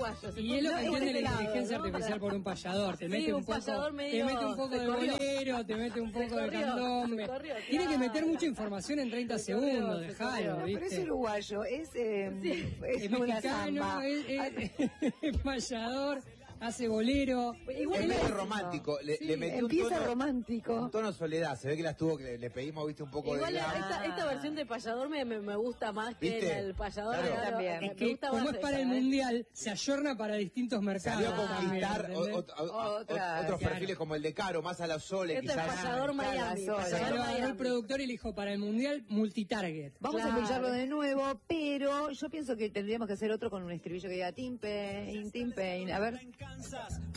uruguayo. Y es lo que entiende la inteligencia artificial por un payador. Te mete un poco de bolero, te mete un poco de candombe. Tiene que meter mucha información en 30 segundos, dejalo, ¿viste? Pero es uruguayo, es mexicano, es payador, hace bolero. Igual es romántico. Le metió empieza romántico. Un tono soledad. Se ve que las tuvo, que le pedimos, viste, un poco igual de... Esta versión de payador me gusta más que el payador. Claro. También. Es que como es para el mundial, se ayorna para distintos mercados. Salió a conquistar otros perfiles como el de Caro, más a la Sole, este quizás. Es payador Miami. Lo agarró el productor y le dijo, para el mundial, multitarget. Vamos a escucharlo de nuevo, pero yo pienso que tendríamos que hacer otro con un estribillo que diga Tim Pain, Tim Pain. A ver.